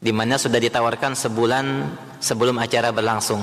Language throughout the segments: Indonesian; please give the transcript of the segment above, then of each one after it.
di mana sudah ditawarkan sebulan sebelum acara berlangsung.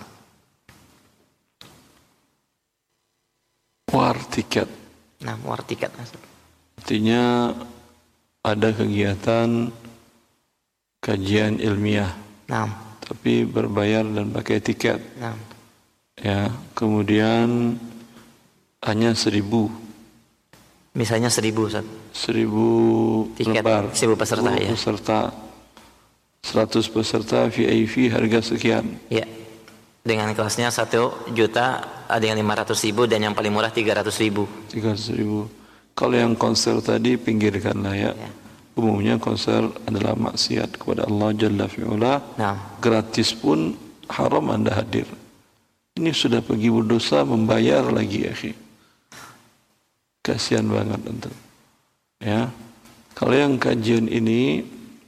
War tiket. Nah, war tiket. Artinya ada kegiatan kajian ilmiah. Nah. Tapi berbayar dan pakai tiket. Nah. Ya, kemudian hanya 1.000. Misalnya 1.000, Ustaz. 1.000 tiket, lembar. 1.000 peserta, ya. Peserta. 100 peserta VIP harga sekian. Ya. Dengan kelasnya 1 juta, ada yang 500.000 dan yang paling murah 300.000. 300.000. Kalau yang konser tadi pinggirkanlah ya. Umumnya konser adalah maksiat kepada Allah Jalla fi'ula. Nah. Gratis pun haram Anda hadir. Ini sudah pergi berdosa, membayar lagi, akhi. Kasihan banget untuk. Ya. Kalau yang kajian ini,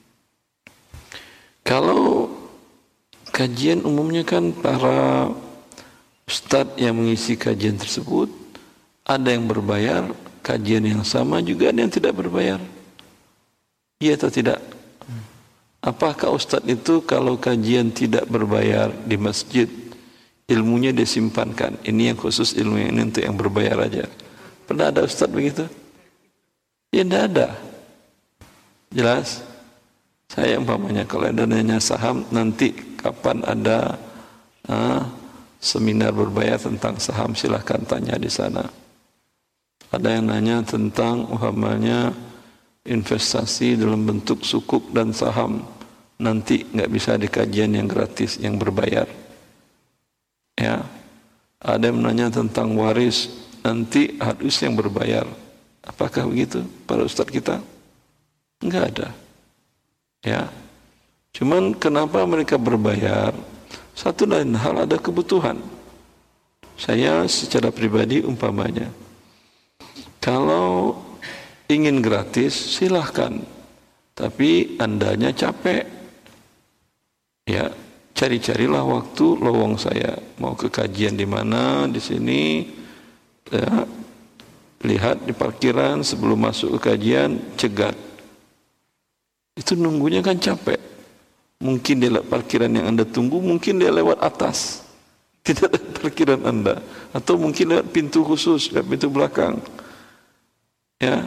kalau kajian umumnya kan para ustadz yang mengisi kajian tersebut, ada yang berbayar, kajian yang sama juga ada yang tidak berbayar. Iya atau tidak? Apakah ustadz itu kalau kajian tidak berbayar di masjid, ilmunya disimpankan? Ini yang khusus ilmu ini untuk yang berbayar aja. Pernah ada ustadz begitu? Ya tidak ada. Jelas? Saya umpamanya kalau ada nanya saham, nanti kapan ada seminar berbayar tentang saham, silahkan tanya di sana. Ada yang nanya tentang umpamanya investasi dalam bentuk sukuk dan saham, nanti nggak bisa di kajian yang gratis, yang berbayar. Ya, ada yang menanya tentang waris, nanti harus yang berbayar. Apakah begitu para ustadz kita? Enggak ada. Ya, cuman kenapa mereka berbayar? Satu lain hal, ada kebutuhan. Saya secara pribadi umpamanya, kalau ingin gratis silahkan, tapi andanya capek. Ya, cari-carilah waktu lowong saya mau ke kajian di mana, di sini. Ya, lihat di parkiran sebelum masuk ke kajian, cegat. Itu nunggunya kan capek. Mungkin dia lewat parkiran yang Anda tunggu, mungkin dia lewat atas. Tidak ada parkiran Anda. Atau mungkin lewat pintu khusus, lewat pintu belakang. Ya.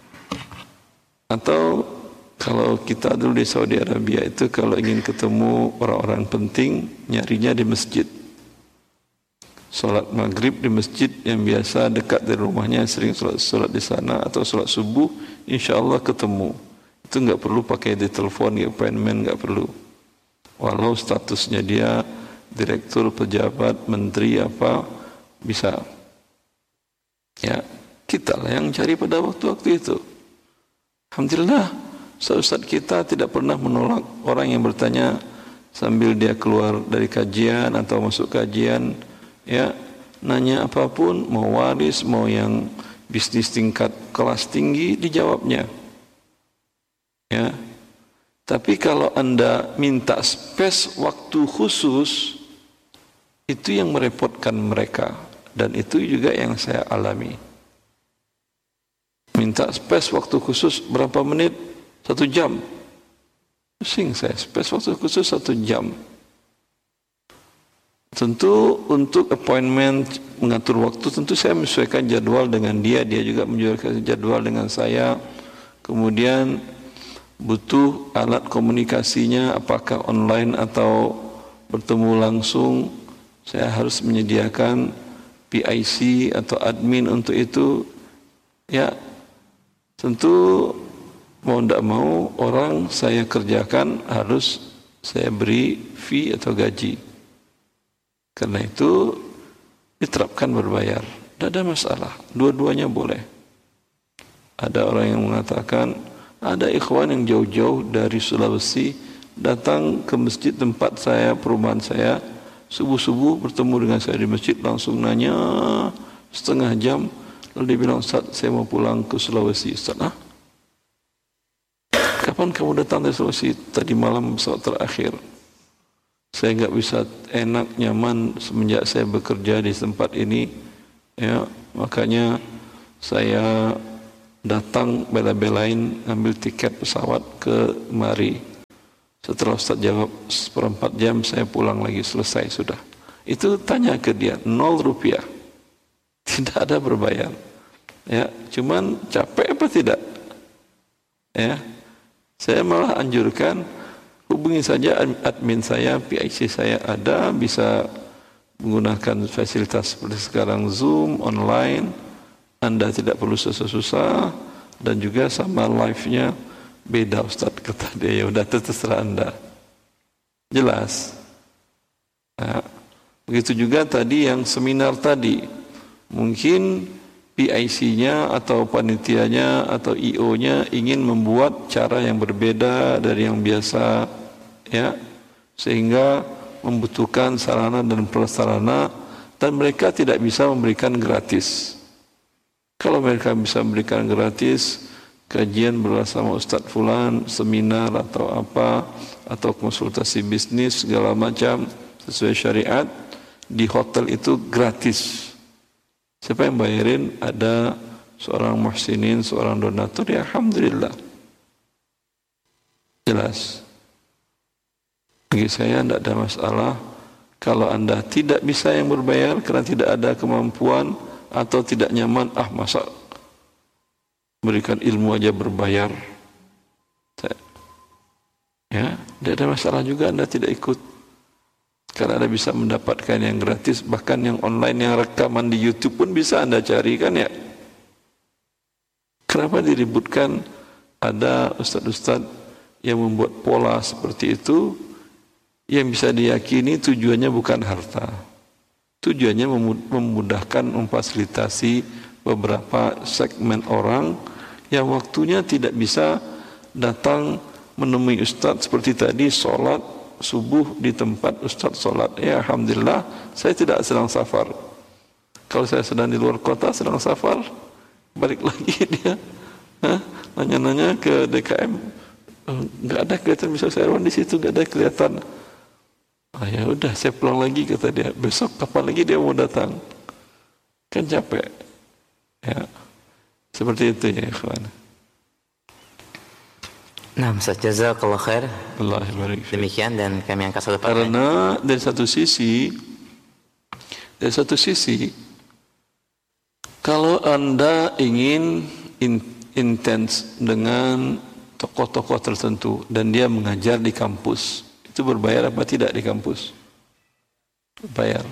Atau kalau kita dulu di Saudi Arabia itu kalau ingin ketemu orang-orang penting, nyarinya di masjid. Salat maghrib di masjid yang biasa dekat dari rumahnya, sering salat di sana, atau salat subuh, insya Allah ketemu. Itu enggak perlu pakai di telepon, appointment, enggak perlu. Walau statusnya dia direktur, pejabat, menteri apa, bisa. Ya, kita lah yang cari pada waktu-waktu itu. Alhamdulillah, ustaz kita tidak pernah menolak orang yang bertanya sambil dia keluar dari kajian atau masuk kajian, ya, nanya apapun, mau waris, mau yang bisnis tingkat kelas tinggi, dijawabnya. Ya. Tapi kalau Anda minta space waktu khusus, itu yang merepotkan mereka, dan itu juga yang saya alami. Minta space waktu khusus berapa menit? 1 jam. Pusing saya, space waktu khusus 1 jam. Tentu untuk appointment, mengatur waktu, tentu saya menyesuaikan jadwal dengan dia, dia juga menyesuaikan jadwal dengan saya. Kemudian butuh alat komunikasinya, apakah online atau bertemu langsung. Saya harus menyediakan PIC atau admin untuk itu. Ya, tentu mau tidak mau orang saya kerjakan harus saya beri fee atau gaji. Karena itu diterapkan berbayar. Tidak ada masalah, dua-duanya boleh. Ada orang yang mengatakan, ada ikhwan yang jauh-jauh dari Sulawesi datang ke masjid tempat saya, perumahan saya, subuh-subuh bertemu dengan saya di masjid, langsung nanya setengah jam, lalu dia bilang, Ustaz, saya mau pulang ke Sulawesi. Ustaz, kapan kamu datang dari Sulawesi? Tadi malam pesawat terakhir. Saya enggak bisa enak, nyaman semenjak saya bekerja di tempat ini, ya, makanya saya datang bela-belain ambil tiket pesawat ke mari. Setelah Ustaz jawab 1/4 jam, saya pulang lagi, selesai sudah. Itu tanya ke dia, 0 rupiah. Tidak ada berbayar. Ya, cuman capek apa tidak? Ya. Saya malah anjurkan hubungi saja admin saya, PIC saya ada, bisa menggunakan fasilitas seperti sekarang Zoom, online. Anda tidak perlu susah-susah, dan juga sama live-nya beda Ustaz, kata dia. Ya udah, terserah Anda. Jelas. Nah, begitu juga tadi yang seminar tadi. Mungkin PIC-nya atau panitianya atau IO-nya ingin membuat cara yang berbeda dari yang biasa, ya, sehingga membutuhkan sarana dan prasarana, dan mereka tidak bisa memberikan gratis. Kalau mereka bisa memberikan gratis, kajian bersama Ustadz Fulan, seminar atau apa, atau konsultasi bisnis segala macam sesuai syariat, di hotel itu gratis. Siapa yang bayarin? Ada seorang muhsinin, seorang donatur, ya alhamdulillah. Jelas. Bagi saya tidak ada masalah. Kalau Anda tidak bisa yang berbayar karena tidak ada kemampuan atau tidak nyaman, masa berikan ilmu aja berbayar. Ya, tidak ada masalah juga Anda tidak ikut. Karena Anda bisa mendapatkan yang gratis, bahkan yang online, yang rekaman di YouTube pun bisa Anda cari, kan ya. Kenapa diributkan? Ada ustadz-ustadz yang membuat pola seperti itu, yang bisa diyakini tujuannya bukan harta. Tujuannya memudahkan, memfasilitasi beberapa segmen orang yang waktunya tidak bisa datang menemui ustadz seperti tadi, sholat subuh di tempat ustaz solat. Ya alhamdulillah, saya tidak sedang safar. Kalau saya sedang di luar kota, sedang safar, balik lagi dia nanya-nanya ke DKM, nggak ada kelihatan bisa saya di situ, nggak ada kelihatan. Ya udah, saya pulang lagi, kata dia. Besok kapan lagi dia mau datang? Kan capek. Ya, seperti itu ya ikhwan. Nah, Ustaz, jazakallah khair. Demikian, dan kami angkat satu pertanyaan. Karena dari satu sisi, kalau Anda ingin intens dengan tokoh-tokoh tertentu dan dia mengajar di kampus, itu berbayar apa tidak di kampus? Berbayar.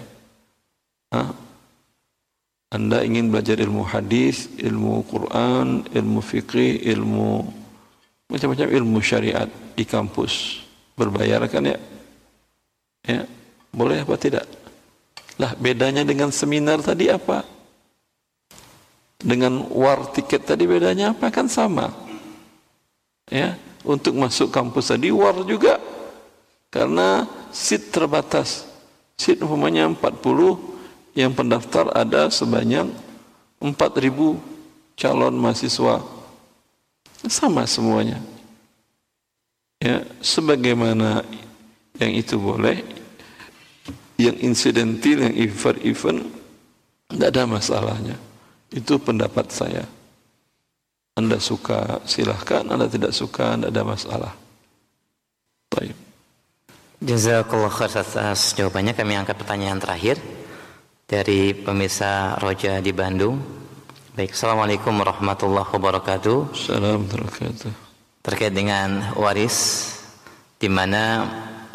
Anda ingin belajar ilmu hadis, ilmu Quran, ilmu fikih, ilmu macam-macam ilmu syariat di kampus, berbayar kan ya? Ya, boleh apa tidak? Lah, bedanya dengan seminar tadi apa? Dengan war tiket tadi bedanya apa? Kan sama. Ya, untuk masuk kampus tadi war juga. Karena seat terbatas. Seat umpamanya 40, yang pendaftar ada sebanyak 4.000 calon mahasiswa. Sama semuanya. Ya, sebagaimana yang itu boleh, yang insidental, yang event, tidak ada masalahnya. Itu pendapat saya. Anda suka silahkan, Anda tidak suka tidak ada masalah. Baik. Jazakallah khair atas jawabannya. Kami angkat pertanyaan terakhir dari pemirsa Roja di Bandung. Baik, assalamualaikum warahmatullahi wabarakatuh. Assalamualaikum warahmatullahi wabarakatuh. Terkait dengan waris, di mana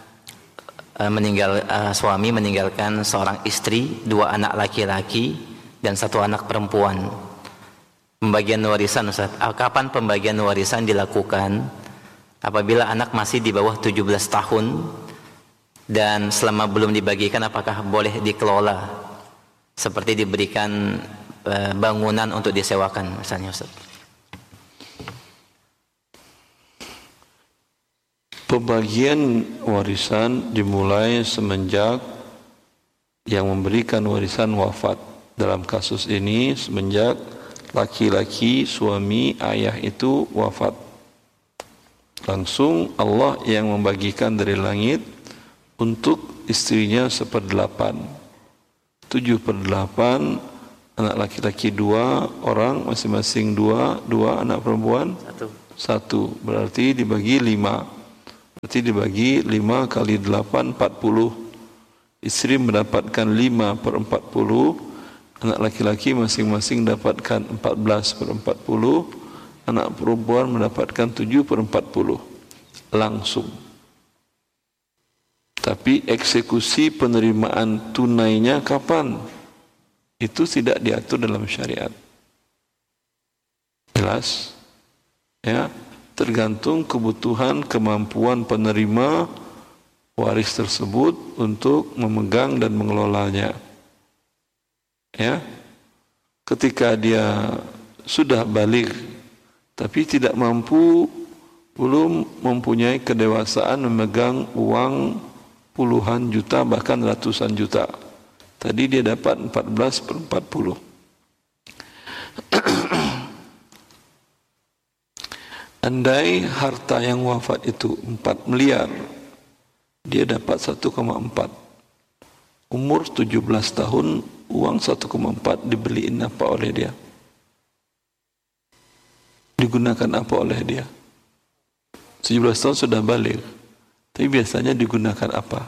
suami meninggalkan seorang istri, 2 anak laki-laki dan 1 anak perempuan. Pembagian warisan, Ustaz, kapan pembagian warisan dilakukan? Apabila anak masih di bawah 17 tahun dan selama belum dibagikan, apakah boleh dikelola seperti diberikan bangunan untuk disewakan misalnya, Ustaz? Pembagian warisan dimulai semenjak yang memberikan warisan wafat. Dalam kasus ini semenjak laki-laki, suami, ayah itu wafat. Langsung Allah yang membagikan dari langit untuk istrinya 1/8. 7/8 anak laki-laki 2 orang, masing-masing 2 anak perempuan 1. Berarti dibagi 5. Berarti dibagi 5 kali 8, 40. Istri mendapatkan 5/40, anak laki-laki masing-masing dapatkan 14/40, anak perempuan mendapatkan 7/40 langsung. Tapi eksekusi penerimaan tunainya kapan? Itu tidak diatur dalam syariat. Jelas? Ya, tergantung kebutuhan kemampuan penerima waris tersebut untuk memegang dan mengelolanya. Ya. Ketika dia sudah balik tapi tidak mampu, belum mempunyai kedewasaan memegang uang puluhan juta bahkan ratusan juta. Tadi dia dapat 14/40. Andai harta yang wafat itu 4 miliar, dia dapat 1,4. Umur 17 tahun, uang 1,4 dibeliin apa oleh dia? Digunakan apa oleh dia? 17 tahun sudah balik. Tapi biasanya digunakan apa?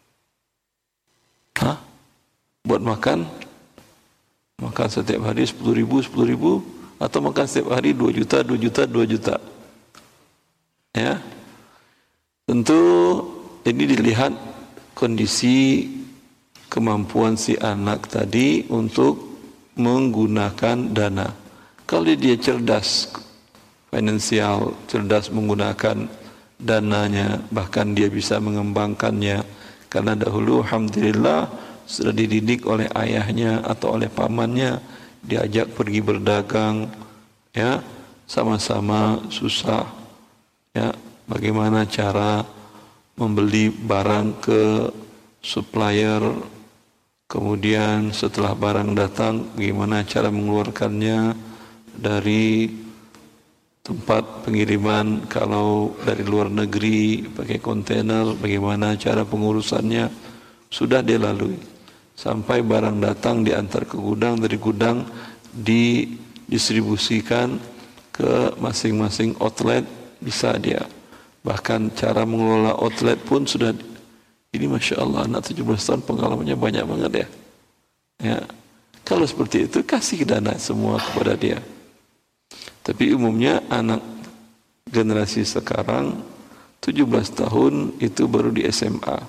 Hah? Buat makan? Makan setiap hari 10.000, atau makan setiap hari 2 juta, 2 juta, 2 juta. Ya. Tentu ini dilihat kondisi kemampuan si anak tadi untuk menggunakan dana. Kalau dia cerdas finansial, cerdas menggunakan dananya, bahkan dia bisa mengembangkannya. Karena dahulu alhamdulillah sudah dididik oleh ayahnya atau oleh pamannya, diajak pergi berdagang, ya, sama-sama susah, ya, bagaimana cara membeli barang ke supplier, kemudian setelah barang datang bagaimana cara mengeluarkannya dari tempat pengiriman, kalau dari luar negeri pakai kontainer bagaimana cara pengurusannya, sudah dia lalui sampai barang datang diantar ke gudang, dari gudang didistribusikan ke masing-masing outlet, bisa dia. Bahkan cara mengelola outlet pun sudah. Ini Masya Allah, anak 17 tahun pengalamannya banyak banget ya. Ya, kalau seperti itu kasih dana semua kepada dia. Tapi umumnya anak generasi sekarang 17 tahun itu baru di SMA.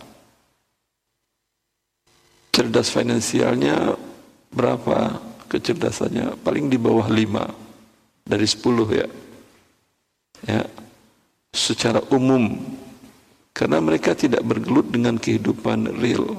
Cerdas finansialnya berapa kecerdasannya? Paling di bawah 5 dari 10 ya. Ya, secara umum, karena mereka tidak bergelut dengan kehidupan real.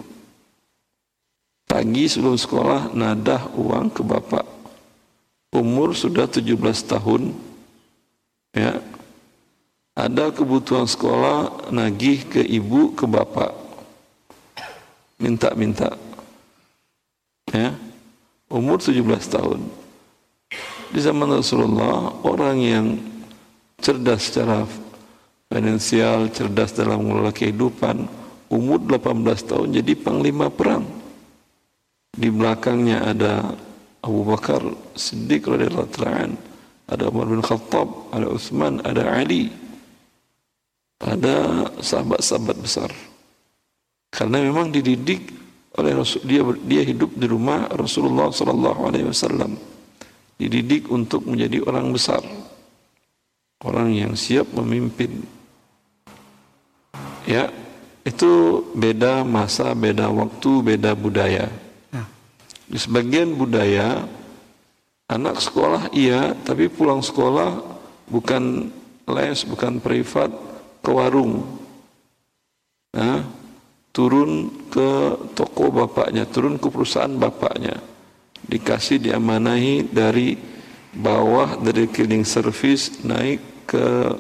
Pagi sebelum sekolah nadah uang ke bapak. Umur sudah 17 tahun, ya, ada kebutuhan sekolah, nagih ke ibu, ke bapak, minta-minta, ya, umur 17 tahun. Di zaman Rasulullah, orang yang cerdas secara finansial, cerdas dalam mengelola kehidupan, umur 18 tahun jadi panglima perang. Di belakangnya ada Abu Bakar Siddiq radhiyallahu ta'ala, ada Umar bin Khattab, ada Utsman, ada Ali, ada sahabat-sahabat besar. Karena memang dididik oleh Rasul, dia hidup di rumah Rasulullah sallallahu alaihi wasallam. Dididik untuk menjadi orang besar, orang yang siap memimpin. Ya, itu beda masa, beda waktu, beda budaya. Di sebagian budaya, anak sekolah iya, tapi pulang sekolah bukan les, bukan privat, ke warung. Nah, turun ke toko bapaknya, turun ke perusahaan bapaknya. Dikasih, diamanahi dari bawah, dari cleaning service, naik ke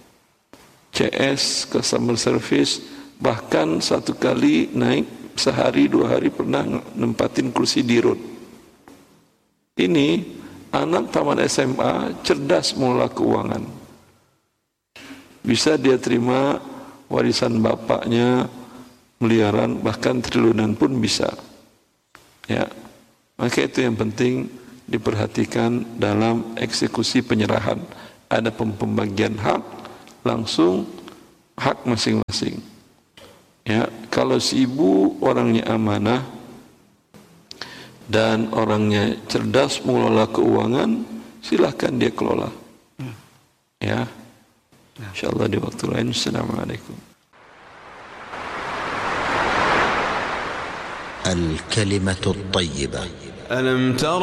CS, customer service, bahkan satu kali naik sehari 2 hari pernah nempatin kursi di road. Ini anak taman SMA cerdas mengelola keuangan. Bisa dia terima warisan bapaknya miliaran, bahkan triliunan pun bisa. Ya, maka itu yang penting diperhatikan dalam eksekusi penyerahan. Ada pembagian hak langsung hak masing-masing. Ya, kalau si ibu orangnya amanah dan orangnya cerdas mengelola keuangan, silahkan dia kelola. Ya, insyaallah di waktu lain. Assalamualaikum. الكلمة الطيبة. ألم تر